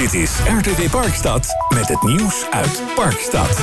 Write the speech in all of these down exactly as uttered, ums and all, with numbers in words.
Dit is R T V Parkstad met het nieuws uit Parkstad.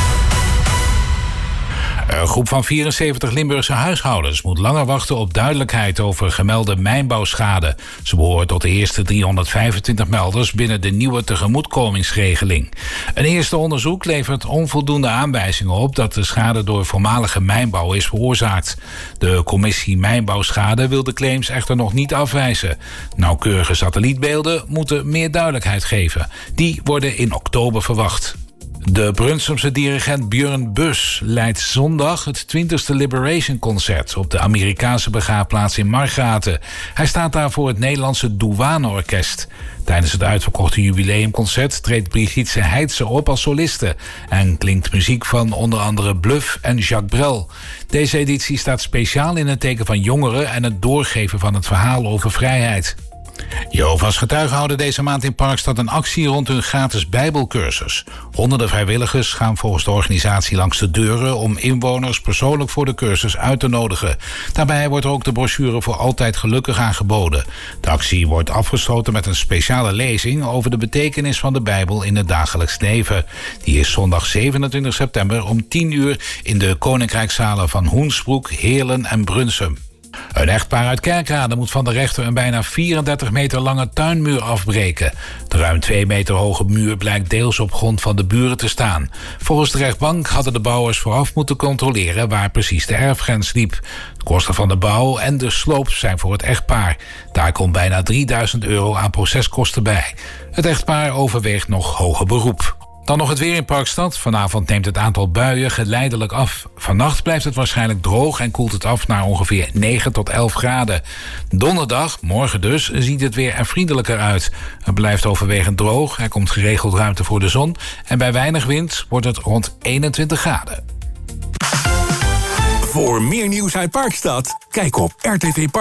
Een groep van vierenzeventig Limburgse huishoudens moet langer wachten op duidelijkheid over gemelde mijnbouwschade. Ze behoren tot de eerste driehonderdvijfentwintig melders binnen de nieuwe tegemoetkomingsregeling. Een eerste onderzoek levert onvoldoende aanwijzingen op dat de schade door voormalige mijnbouw is veroorzaakt. De commissie Mijnbouwschade wil de claims echter nog niet afwijzen. Nauwkeurige satellietbeelden moeten meer duidelijkheid geven. Die worden in oktober verwacht. De Brunsumse dirigent Björn Bus leidt zondag het twintigste Liberation Concert op de Amerikaanse begraafplaats in Margraten. Hij staat daar voor het Nederlandse Douaneorkest. Tijdens het uitverkochte jubileumconcert treedt Brigitte Heidse op als soliste en klinkt muziek van onder andere Bluff en Jacques Brel. Deze editie staat speciaal in het teken van jongeren en het doorgeven van het verhaal over vrijheid. Jehovah's getuigen houden deze maand in Parkstad een actie rond hun gratis Bijbelcursus. Honderden vrijwilligers gaan volgens de organisatie langs de deuren om inwoners persoonlijk voor de cursus uit te nodigen. Daarbij wordt er ook de brochure voor Altijd Gelukkig aangeboden. De actie wordt afgesloten met een speciale lezing over de betekenis van de Bijbel in het dagelijks leven. Die is zondag zevenentwintig september om tien uur in de Koninkrijkszalen van Hoensbroek, Heerlen en Brunsum. Een echtpaar uit Kerkrade moet van de rechter een bijna vierendertig meter lange tuinmuur afbreken. De ruim twee meter hoge muur blijkt deels op grond van de buren te staan. Volgens de rechtbank hadden de bouwers vooraf moeten controleren waar precies de erfgrens liep. De kosten van de bouw en de sloop zijn voor het echtpaar. Daar komt bijna drieduizend euro aan proceskosten bij. Het echtpaar overweegt nog hoger beroep. Dan nog het weer in Parkstad. Vanavond neemt het aantal buien geleidelijk af. Vannacht blijft het waarschijnlijk droog en koelt het af naar ongeveer negen tot elf graden. Donderdag, morgen dus, ziet het weer er vriendelijker uit. Het blijft overwegend droog, er komt geregeld ruimte voor de zon en bij weinig wind wordt het rond eenentwintig graden. Voor meer nieuws uit Parkstad, kijk op R T V Park.